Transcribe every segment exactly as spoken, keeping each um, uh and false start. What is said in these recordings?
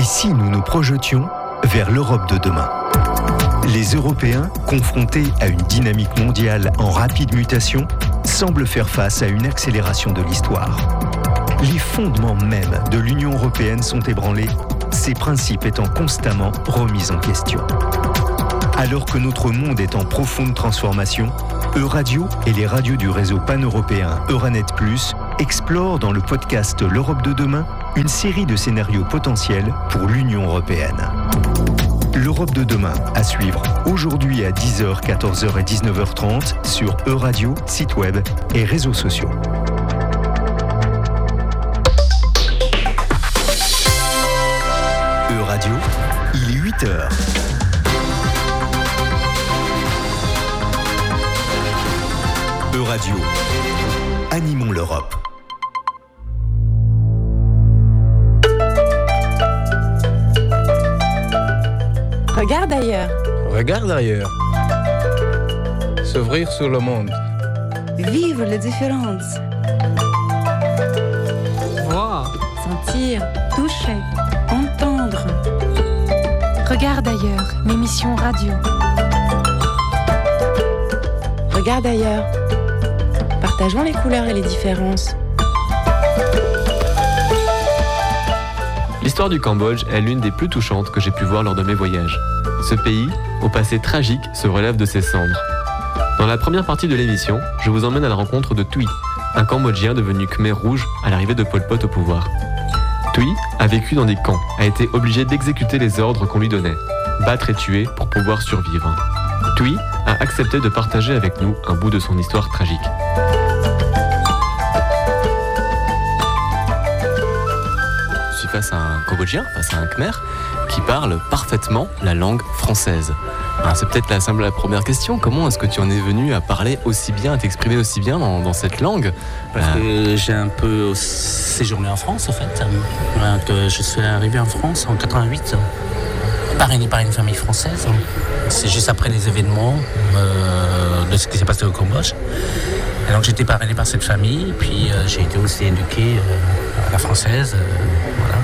si nous nous projetions vers l'Europe de demain ? Les Européens, confrontés à une dynamique mondiale en rapide mutation, semblent faire face à une accélération de l'histoire. Les fondements même de l'Union européenne sont ébranlés, ses principes étant constamment remis en question. Alors que notre monde est en profonde transformation, Euradio et les radios du réseau pan-européen Euranet plus explorent dans le podcast L'Europe de demain une série de scénarios potentiels pour l'Union européenne. L'Europe de demain à suivre aujourd'hui à dix heures, quatorze heures et dix-neuf heures trente sur Euradio, site web et réseaux sociaux. Euradio, il est huit heures. Euradio, animons l'Europe. Regarde ailleurs. Regarde ailleurs. S'ouvrir sur le monde. Vivre les différences. Voir. Sentir, toucher, entendre. Regarde ailleurs, l'émission radio. Regarde ailleurs. Partageons les couleurs et les différences. L'histoire du Cambodge est l'une des plus touchantes que j'ai pu voir lors de mes voyages. Ce pays, au passé tragique, se relève de ses cendres. Dans la première partie de l'émission, je vous emmène à la rencontre de Thuy, un Cambodgien devenu Khmer rouge à l'arrivée de Pol Pot au pouvoir. Thuy a vécu dans des camps, a été obligé d'exécuter les ordres qu'on lui donnait, battre et tuer pour pouvoir survivre. Thuy a accepté de partager avec nous un bout de son histoire tragique. Je suis face à un Cambodgien, face à un Khmer, qui parle parfaitement la langue française. Alors c'est peut-être la simple la première question. Comment est-ce que tu en es venu à parler aussi bien, à t'exprimer aussi bien dans, dans cette langue ? Parce que j'ai un peu séjourné en France, en fait. Que je suis arrivé en France en quatre-vingt-huit, parrainé par une famille française. C'est juste après les événements euh, de ce qui s'est passé au Cambodge. Et donc j'étais parrainé par cette famille, puis euh, j'ai été aussi éduqué euh, à la française. Euh, voilà.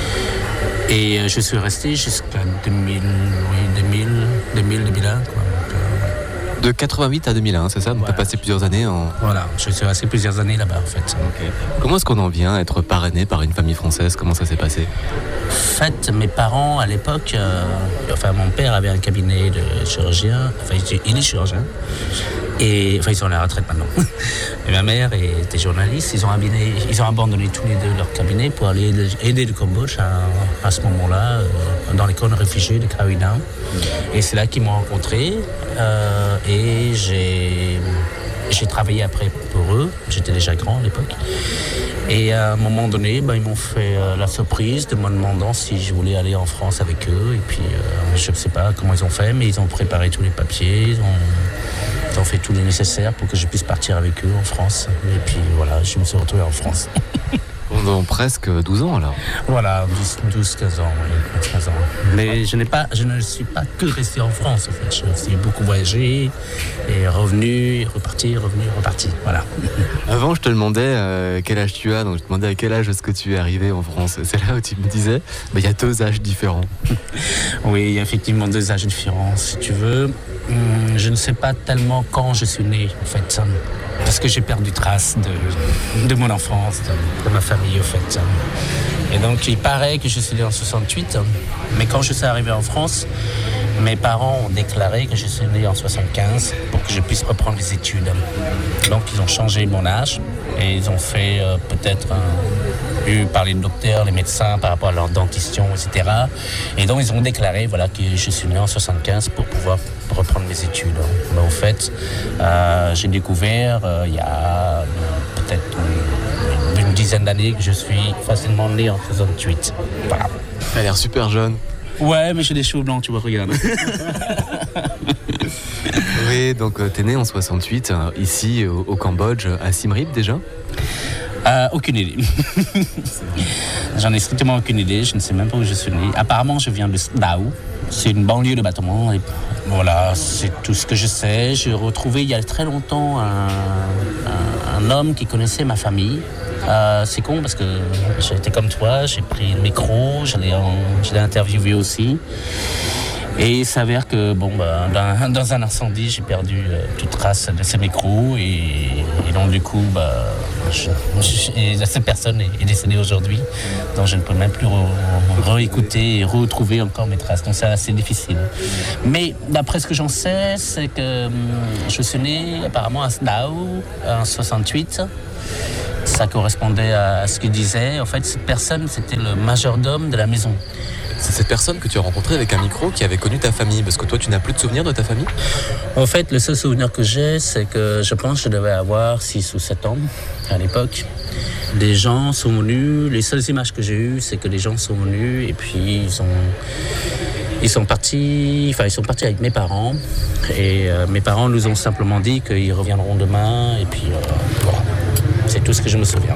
Et euh, je suis resté jusqu'à deux mille, oui, deux mille, deux mille, deux mille un. Quoi. Donc, euh, de quatre-vingt-huit à deux mille un, c'est ça ? Donc voilà. tu as passé plusieurs années en... Voilà, je suis resté plusieurs années là-bas en fait. Okay. Comment est-ce qu'on en vient à être parrainé par une famille française ? Comment ça s'est passé ? En fait, mes parents à l'époque, euh, enfin mon père avait un cabinet de chirurgien, enfin il est chirurgien, et enfin ils sont à la retraite maintenant. Et ma mère était journaliste, ils ont, abandonné, ils ont abandonné tous les deux leur cabinet pour aller aider le Cambodge à, à ce moment-là, euh, dans les camps de réfugiés de Kraoui-Naum. Et c'est là qu'ils m'ont rencontré, euh, et j'ai, j'ai travaillé après pour eux, j'étais déjà grand à l'époque. Et à un moment donné, ben, ils m'ont fait euh, la surprise de me demandant si je voulais aller en France avec eux. Et puis, euh, je ne sais pas comment ils ont fait, mais ils ont préparé tous les papiers, ils ont, ils ont fait tout le nécessaire pour que je puisse partir avec eux en France. Et puis voilà, je me suis retrouvé en France. Pendant presque douze ans alors. Voilà, douze à quinze ans, oui, quinze ans. Mais je, n'ai pas, je ne suis pas que resté en France, en fait. J'ai aussi beaucoup voyagé, et revenu, reparti, revenu, reparti, voilà. Avant, je te demandais euh, quel âge tu as, donc je te demandais à quel âge est-ce que tu es arrivé en France. C'est là où tu me disais, bah, il y a deux âges différents. Oui, il y a effectivement deux âges différents, si tu veux. Hum, je ne sais pas tellement quand je suis né, en fait. Parce que j'ai perdu trace de, de mon enfance, de, de ma famille, au fait. Et donc, il paraît que je suis né en soixante-huit, mais quand je suis arrivé en France, mes parents ont déclaré que je suis né en soixante-quinze pour que je puisse reprendre les études. Donc, ils ont changé mon âge et ils ont fait euh, peut-être un, eu par les docteurs, les médecins par rapport à leur dentition, et cetera. Et donc, ils ont déclaré voilà, que je suis né en soixante-quinze pour pouvoir reprendre mes études. Mais au fait, euh, j'ai découvert euh, il y a euh, peut-être une, une dizaine d'années que je suis facilement né en soixante-huit. Voilà. Tu as l'air super jeune. Ouais, mais j'ai des cheveux blancs, tu vois, regarde. Oui, donc euh, t'es né en soixante-huit, euh, ici au, au Cambodge, à Siem Reap déjà ? Euh, aucune idée. J'en ai strictement aucune idée, je ne sais même pas où je suis né. Apparemment, je viens de Dao. C'est une banlieue de Battambang. Et voilà, c'est tout ce que je sais. J'ai retrouvé il y a très longtemps un, un, un homme qui connaissait ma famille. Euh, c'est con parce que j'ai été comme toi, j'ai pris le micro, je l'ai, en, je l'ai interviewé aussi. Et il s'avère que bon, bah, dans, dans un incendie, j'ai perdu euh, toute trace de ces micros. Et, et donc du coup, bah, je, je, et cette personne est, est décédée aujourd'hui. Donc je ne peux même plus re- réécouter et retrouver encore mes traces. Donc c'est assez difficile. Mais d'après ce que j'en sais, c'est que hum, je suis né apparemment à Sdao en soixante-huit. Ça correspondait à ce qu'il disait. En fait, cette personne, c'était le majordome de la maison. C'est cette personne que tu as rencontrée avec un micro qui avait connu ta famille, parce que toi, tu n'as plus de souvenirs de ta famille ? En fait, le seul souvenir que j'ai, c'est que je pense que je devais avoir six ou sept ans à l'époque. Des gens sont venus, les seules images que j'ai eues, c'est que les gens sont venus et puis ils ont... Ils sont partis, enfin ils sont partis avec mes parents et euh, mes parents nous ont simplement dit qu'ils reviendront demain et puis euh, voilà, c'est tout ce que je me souviens.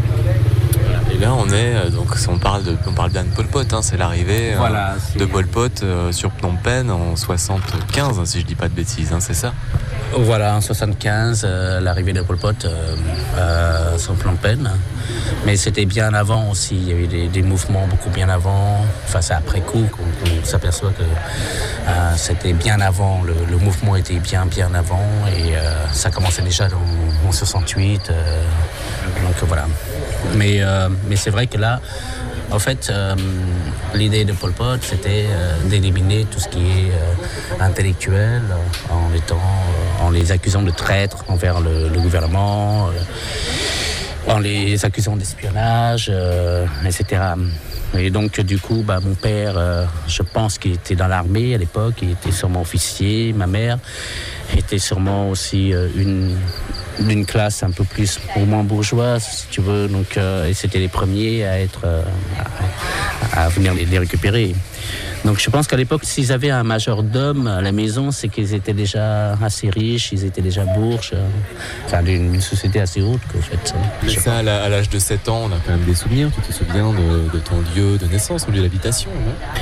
Et là, on est donc on parle de, on parle bien de Pol Pot, hein, c'est l'arrivée voilà, euh, c'est... de Pol Pot euh, sur Phnom Penh en soixante-quinze, si je dis pas de bêtises, hein, c'est ça ? Voilà, en soixante-quinze, euh, l'arrivée de Pol Pot euh, euh, sur Phnom Penh. Mais c'était bien avant aussi, il y a eu des, des mouvements beaucoup bien avant. Enfin, c'est après coup qu'on, qu'on s'aperçoit que euh, c'était bien avant, le, le mouvement était bien, bien avant. Et euh, ça commençait déjà dans, en soixante-huit. Euh, donc voilà. Mais, euh, mais c'est vrai que là, en fait, euh, l'idée de Pol Pot, c'était euh, d'éliminer tout ce qui est euh, intellectuel euh, en, étant, euh, en les accusant de traîtres envers le, le gouvernement, euh, en les accusant d'espionnage, euh, et cetera. Et donc, du coup, bah, mon père, euh, je pense qu'il était dans l'armée à l'époque, il était sûrement officier. Ma mère était sûrement aussi euh, une... d'une classe un peu plus ou moins bourgeoise, si tu veux. Donc, euh, et c'était les premiers à être euh, à, à venir les, les récupérer. Donc je pense qu'à l'époque, s'ils avaient un majordome à la maison, c'est qu'ils étaient déjà assez riches, ils étaient déjà bourges, euh, enfin d'une société assez haute, en fait. Mais ça, à l'âge de sept ans, on a quand même des souvenirs. Tu te souviens de, de ton lieu de naissance, ton lieu d'habitation, non ?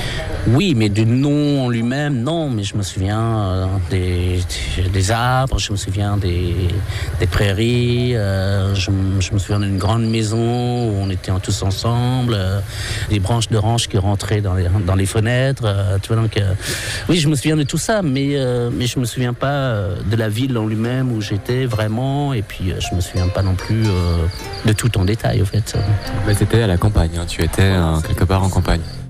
Oui, mais du nom en lui-même, non. Mais je me souviens euh, des, des arbres, je me souviens des, des prairies, euh, je, je me souviens d'une grande maison où on était tous ensemble, euh, des branches d'orange qui rentraient dans les, dans les fenêtres. Euh, tu vois, donc, euh, oui, je me souviens de tout ça, mais, euh, mais je ne me souviens pas euh, de la ville en lui-même où j'étais vraiment. Et puis, euh, je ne me souviens pas non plus euh, de tout en détail, en fait. Mais c'était à la campagne, hein. Tu étais euh, quelque part en campagne.